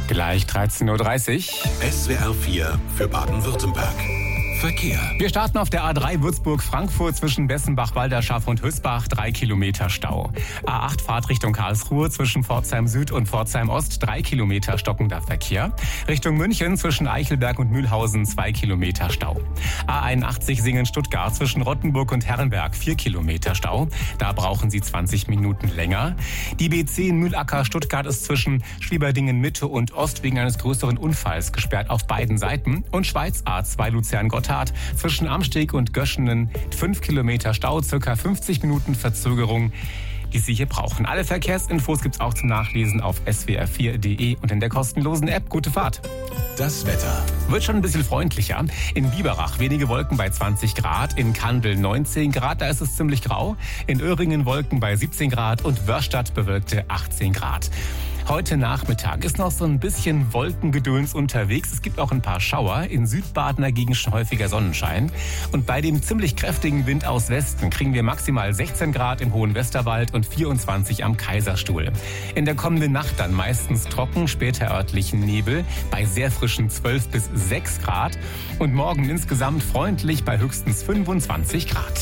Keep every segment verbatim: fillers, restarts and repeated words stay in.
Gleich dreizehn Uhr dreißig. S W R vier für Baden-Württemberg. Verkehr. Wir starten auf der A drei Würzburg-Frankfurt zwischen Bessenbach-Walderschaff und Hüsbach, drei Kilometer Stau. A acht Fahrtrichtung Karlsruhe zwischen Pforzheim Süd und Pforzheim Ost, drei Kilometer stockender Verkehr. Richtung München zwischen Eichelberg und Mühlhausen, zwei Kilometer Stau. A einundachtzig Singen-Stuttgart zwischen Rottenburg und Herrenberg, vier Kilometer Stau. Da brauchen Sie zwanzig Minuten länger. Die B zehn Mühlacker Stuttgart ist zwischen Schwieberdingen Mitte und Ost wegen eines größeren Unfalls gesperrt auf beiden Seiten. Und Schweiz A zwei Luzern-Gotthard zwischen Amsteg und Göschenen, fünf Kilometer Stau, circa fünfzig Minuten Verzögerung, die Sie hier brauchen. Alle Verkehrsinfos gibt's auch zum Nachlesen auf s w r vier punkt d e und in der kostenlosen App. Gute Fahrt. Das Wetter. Wird schon ein bisschen freundlicher. In Biberach wenige Wolken bei zwanzig Grad, in Kandel neunzehn Grad, da ist es ziemlich grau. In Öhringen Wolken bei siebzehn Grad und Wörstadt bewölkte achtzehn Grad. Heute Nachmittag ist noch so ein bisschen Wolkengedöns unterwegs. Es gibt auch ein paar Schauer. In Südbaden dagegen schon häufiger Sonnenschein. Und bei dem ziemlich kräftigen Wind aus Westen kriegen wir maximal sechzehn Grad im Hohen Westerwald und vierundzwanzig am Kaiserstuhl. In der kommenden Nacht dann meistens trocken, später örtlichen Nebel bei sehr frischen zwölf bis sechs Grad. Und morgen insgesamt freundlich bei höchstens fünfundzwanzig Grad.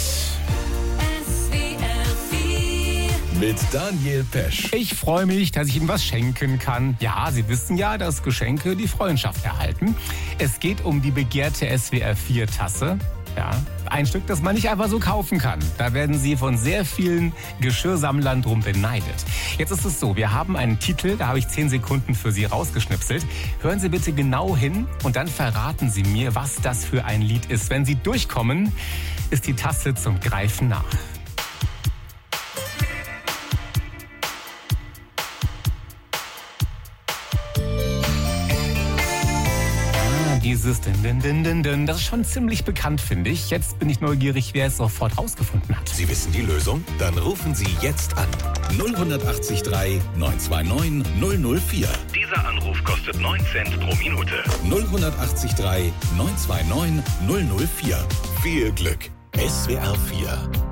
Mit Daniel Pesch. Ich freue mich, dass ich Ihnen was schenken kann. Ja, Sie wissen ja, dass Geschenke die Freundschaft erhalten. Es geht um die begehrte S W R vier Tasse. Ja, ein Stück, das man nicht einfach so kaufen kann. Da werden Sie von sehr vielen Geschirrsammlern drum beneidet. Jetzt ist es so, wir haben einen Titel, da habe ich zehn Sekunden für Sie rausgeschnipselt. Hören Sie bitte genau hin und dann verraten Sie mir, was das für ein Lied ist. Wenn Sie durchkommen, ist die Tasse zum Greifen nah. Dieses Din, Din, Din, Din, Din, das ist schon ziemlich bekannt, finde ich. Jetzt bin ich neugierig, wer es sofort rausgefunden hat. Sie wissen die Lösung? Dann rufen Sie jetzt an. null acht drei neun zwei neun null null vier. Dieser Anruf kostet neun Cent pro Minute. null acht drei neun zwei neun null null vier. Viel Glück. S W R vier